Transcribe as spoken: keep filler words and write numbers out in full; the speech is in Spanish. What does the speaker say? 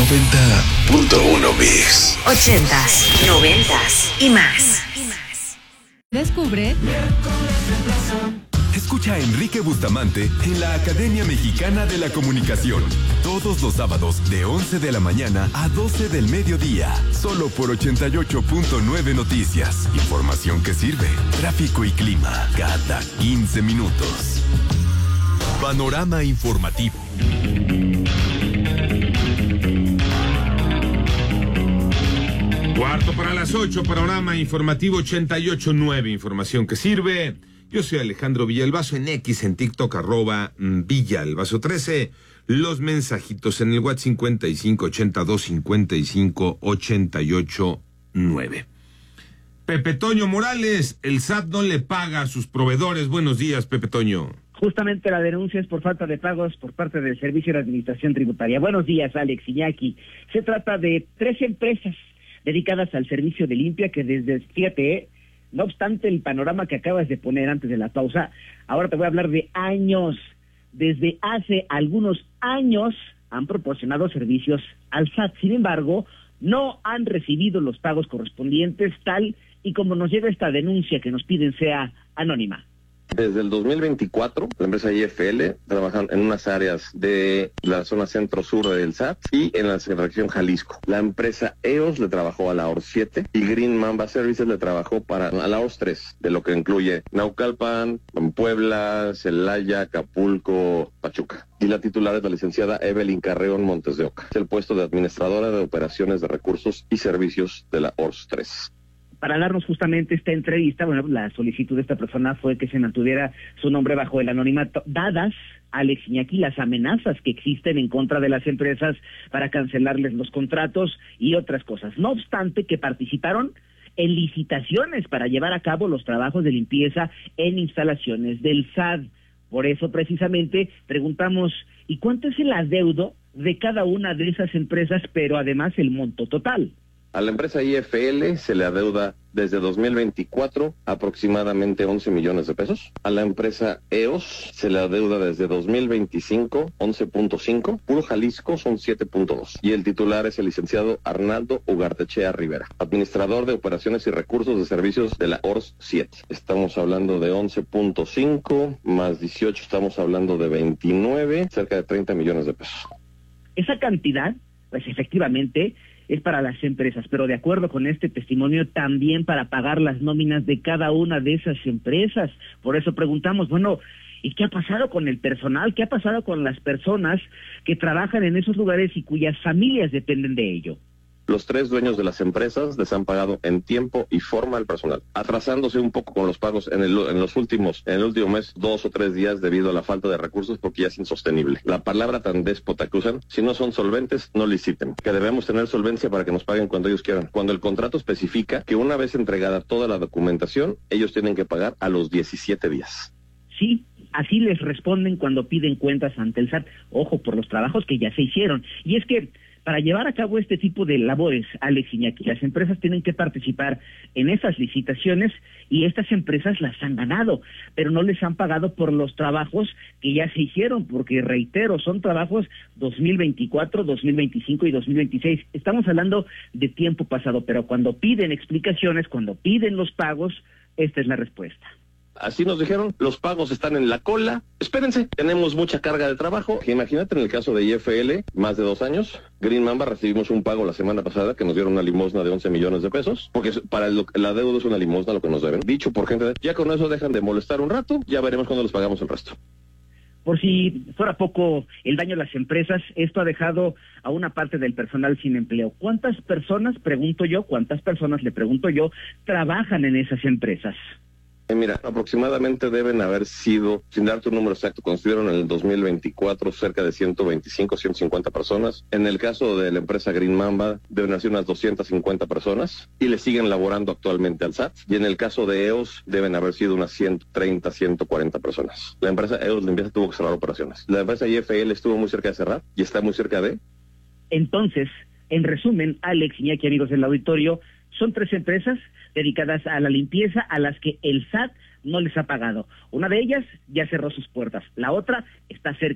noventa punto uno Mix. Ochentas, noventas y más. Descubre. Escucha a Enrique Bustamante en la Academia Mexicana de la Comunicación. Todos los sábados de once de la mañana a doce del mediodía. Solo por ochenta y ocho punto nueve Noticias. Información que sirve. Tráfico y clima cada quince minutos. Panorama informativo. Cuarto para las ocho, panorama informativo ochenta y ocho punto nueve, información que sirve. Yo soy Alejandro Villalbazo en X, en TikTok, arroba Villalbazo trece. Los mensajitos en el WhatsApp cincuenta y cinco ochenta y dos cincuenta y cinco ochenta y ocho nueve. Pepe Toño Morales, el S A T no le paga a sus proveedores. Buenos días, Pepe Toño. Justamente la denuncia es por falta de pagos por parte del Servicio de Administración Tributaria. Buenos días, Alex Iñaki. Se trata de tres empresas dedicadas al servicio de limpia que desde, fíjate, no obstante el panorama que acabas de poner antes de la pausa, ahora te voy a hablar de años. Desde hace algunos años han proporcionado servicios al S A T. Sin embargo, no han recibido los pagos correspondientes, tal y como nos llega esta denuncia que nos piden sea anónima. Desde el dos mil veinticuatro, la empresa I F L trabaja en unas áreas de la zona centro-sur del S A T y en la región Jalisco. La empresa E O S le trabajó a la O R S siete y Green Mamba Services le trabajó para a la O R S tres, de lo que incluye Naucalpan, Puebla, Celaya, Acapulco, Pachuca. Y la titular es la licenciada Evelyn Carreón Montes de Oca. Es el puesto de administradora de operaciones de recursos y servicios de la O R S tres. Para darnos justamente esta entrevista, bueno, la solicitud de esta persona fue que se mantuviera su nombre bajo el anonimato, dadas, Alex Iñaki, las amenazas que existen en contra de las empresas para cancelarles los contratos y otras cosas. No obstante, que participaron en licitaciones para llevar a cabo los trabajos de limpieza en instalaciones del S A D. Por eso, precisamente, preguntamos, ¿y cuánto es el adeudo de cada una de esas empresas, pero además el monto total? A la empresa I F L se le adeuda desde dos mil veinticuatro aproximadamente once millones de pesos. A la empresa E O S se le adeuda desde dos mil veinticinco once punto cinco. Puro Jalisco son siete punto dos. Y el titular es el licenciado Arnaldo Ugartechea Rivera, administrador de operaciones y recursos de servicios de la O R S siete. Estamos hablando de once punto cinco más dieciocho, estamos hablando de veintinueve, cerca de treinta millones de pesos. Esa cantidad, pues efectivamente, es para las empresas, pero de acuerdo con este testimonio, también para pagar las nóminas de cada una de esas empresas. Por eso preguntamos, bueno, ¿y qué ha pasado con el personal? ¿Qué ha pasado con las personas que trabajan en esos lugares y cuyas familias dependen de ello? Los tres dueños de las empresas les han pagado en tiempo y forma al personal, atrasándose un poco con los pagos en, el, en los últimos, en el último mes, dos o tres días debido a la falta de recursos porque ya es insostenible. La palabra tan déspota que usan, si no son solventes, no liciten. Que debemos tener solvencia para que nos paguen cuando ellos quieran. Cuando el contrato especifica que una vez entregada toda la documentación, ellos tienen que pagar a los diecisiete días. Sí, así les responden cuando piden cuentas ante el S A T. Ojo, por los trabajos que ya se hicieron. Y es que para llevar a cabo este tipo de labores, Alex Iñaki, las empresas tienen que participar en esas licitaciones y estas empresas las han ganado, pero no les han pagado por los trabajos que ya se hicieron, porque reitero, son trabajos dos mil veinticuatro, dos mil veinticinco y dos mil veintiséis. Estamos hablando de tiempo pasado, pero cuando piden explicaciones, cuando piden los pagos, esta es la respuesta. Así nos dijeron, los pagos están en la cola. Espérense, tenemos mucha carga de trabajo. Imagínate en el caso de I F L, más de dos años. Green Mamba recibimos un pago la semana pasada que nos dieron una limosna de once millones de pesos, porque para el, la deuda es una limosna lo que nos deben. Dicho por gente de, ya con eso dejan de molestar un rato, ya veremos cuándo les pagamos el resto. Por si fuera poco el daño a las empresas, esto ha dejado a una parte del personal sin empleo. ¿Cuántas personas, pregunto yo, cuántas personas, le pregunto yo, trabajan en esas empresas? Eh, mira, aproximadamente deben haber sido, sin darte un número exacto, construyeron en el dos mil veinticuatro cerca de ciento veinticinco, ciento cincuenta personas. En el caso de la empresa Green Mamba, deben haber sido unas doscientas cincuenta personas y le siguen laborando actualmente al S A T. Y en el caso de E O S, deben haber sido unas ciento treinta, ciento cuarenta personas. La empresa E O S Limpieza tuvo que cerrar operaciones. La empresa I F L estuvo muy cerca de cerrar y está muy cerca de... Entonces, en resumen, Alex Iñaki, amigos del auditorio, son tres empresas dedicadas a la limpieza a las que el S A T no les ha pagado. Una de ellas ya cerró sus puertas, la otra está cerca